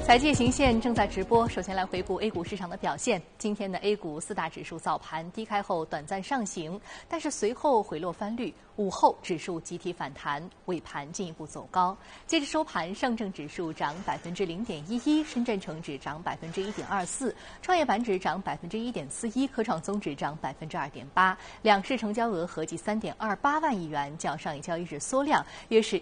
财界行线正在直播，首先来回顾 A 股市场的表现。今天的 A 股四大指数早盘低开后短暂上行，但是随后回落翻绿，午后指数集体反弹，尾盘进一步走高。截至收盘，上证指数涨0.11%，深圳成指涨1.24%，创业板指涨1.41%，科创综指涨2.8%，两市成交额合计3.28万亿元，较上一交易日缩量约是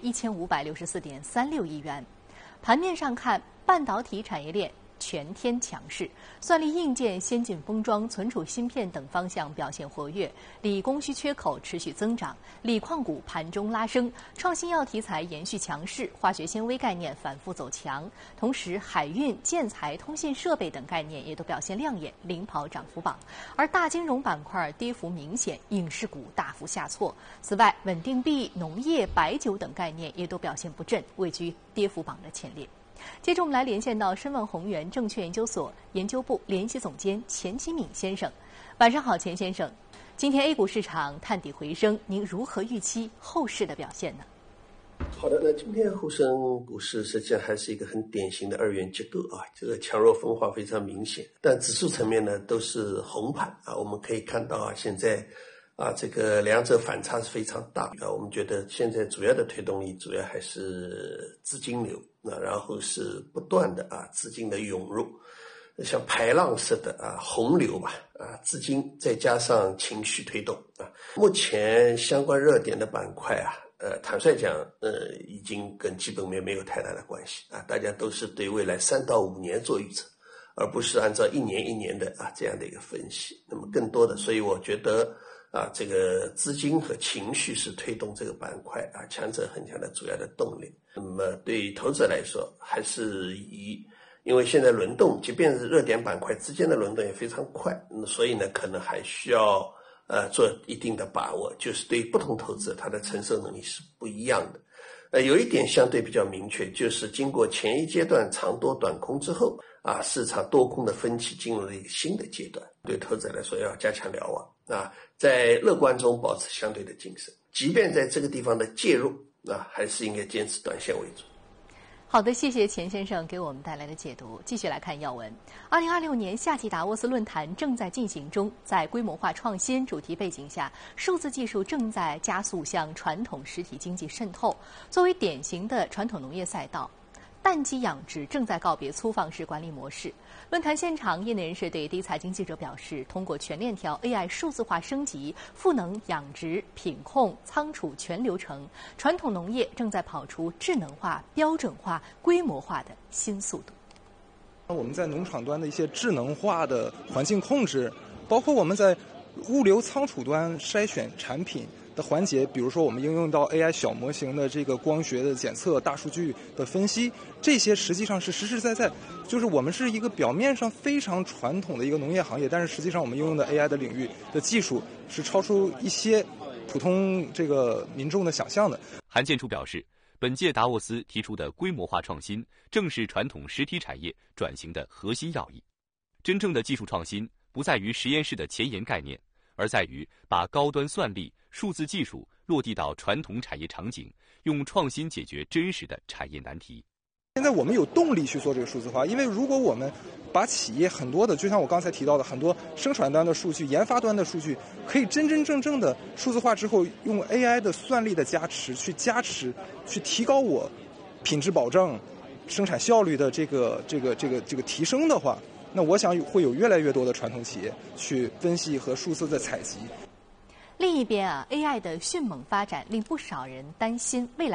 1564.36亿元。盘面上看，半导体产业链全天强势，算力硬件、先进封装、存储芯片等方向表现活跃，锂供需缺口持续增长，锂矿股盘中拉升，创新药题材延续强势，化学纤维概念反复走强，同时海运、建材、通信设备等概念也都表现亮眼，领跑涨幅榜。而大金融板块跌幅明显，影视股大幅下挫。此外，稳定币、农业、白酒等概念也都表现不振，位居跌幅榜的前列。接着我们来连线到申万宏源证券研究所研究部联席总监钱其敏先生。晚上好，钱先生。今天 A 股市场探底回升，您如何预期后市的表现呢？ 好的，那今天沪深股市实际上还是一个很典型的二元结构啊，这个强弱分化非常明显，但指数层面呢都是红盘啊。我们可以看到啊，现在这个两者反差是非常大啊。我们觉得现在主要的推动力主要还是资金流，然后是不断的资金的涌入，像排浪式的洪流吧资金再加上情绪推动啊。目前相关热点的板块坦率讲已经跟基本面没有太大的关系啊。大家都是对未来3到5年做预测，而不是按照一年一年的这样的一个分析。那么更多的，所以我觉得这个资金和情绪是推动这个板块强者恒强的主要的动力。那么对于投资者来说，还是因为现在轮动，即便是热点板块之间的轮动也非常快，所以呢，可能还需要做一定的把握，就是对于不同投资者他的承受能力是不一样的。有一点相对比较明确，就是经过前一阶段长多短空之后市场多空的分歧进入了一个新的阶段。对投资者来说，要加强瞭望在乐观中保持相对的谨慎，即便在这个地方的介入还是应该坚持短线为主。 好的，谢谢钱先生给我们带来的解读。继续来看要闻。2026年夏季达沃斯论坛正在进行中，在规模化创新主题背景下，数字技术正在加速向传统实体经济渗透。作为典型的传统农业赛道，蛋鸡养殖正在告别粗放式管理模式。论坛现场，业内人士对第一财经记者表示，通过全链条 AI 数字化升级，赋能养殖、品控、仓储全流程，传统农业正在跑出智能化、标准化、规模化的新速度。 我们在农场端的一些智能化的环境控制，包括我们在物流仓储端筛选产品的环节，比如说我们应用到 AI 小模型的这个光学的检测、大数据的分析，这些实际上是实实在在，就是我们是一个表面上非常传统的一个农业行业，但是实际上我们应用的 AI 的领域的技术是超出一些普通这个民众的想象的。 韩建初表示，本届达沃斯提出的规模化创新，正是传统实体产业转型的核心要义。真正的技术创新不在于实验室的前沿概念，而在于把高端算力、数字技术落地到传统产业场景，用创新解决真实的产业难题。 现在我们有动力去做这个数字化，因为如果我们把企业很多的，就像我刚才提到的很多生产端的数据、研发端的数据，可以真真正正的数字化之后，用 AI 的算力的加持，去提高我品质保证、生产效率的这个提升的话，那我想会有越来越多的传统企业去分析和数字的采集。 另一边AI 的迅猛发展令不少人担心未来